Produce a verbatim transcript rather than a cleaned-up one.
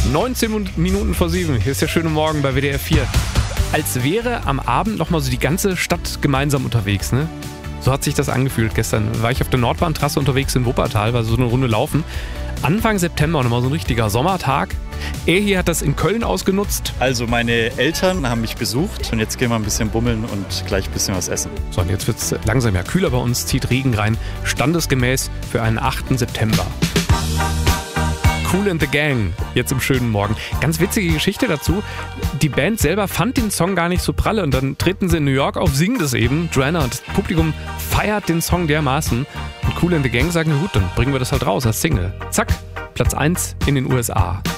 neunzehn Minuten vor sieben. Hier ist der schöne Morgen bei W D R vier. Als wäre am Abend nochmal so die ganze Stadt gemeinsam unterwegs, ne? So hat sich das angefühlt. Gestern war ich auf der Nordbahntrasse unterwegs in Wuppertal, war so eine Runde laufen. Anfang September, nochmal so ein richtiger Sommertag. Er hier hat das in Köln ausgenutzt. Also meine Eltern haben mich besucht und jetzt gehen wir ein bisschen bummeln und gleich ein bisschen was essen. So, und jetzt wird es langsam ja kühler bei uns, zieht Regen rein. Standesgemäß für einen achten September. Kool and the Gang, jetzt im schönen Morgen. Ganz witzige Geschichte dazu. Die Band selber fand den Song gar nicht so pralle und dann treten sie in New York auf, singen das eben. Joanna und das Publikum feiert den Song dermaßen. Und Kool and the Gang sagen, gut, dann bringen wir das halt raus als Single. Zack, Platz eins in den U S A.